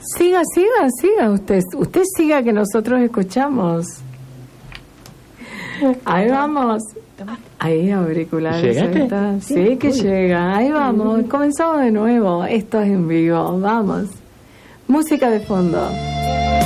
Siga, usted siga que nosotros escuchamos. Ahí vamos. Ahí auriculares. ¿Llegaste? Sí, que llega. Ahí vamos. Comenzamos de nuevo. Esto es en vivo. Vamos. Música de fondo.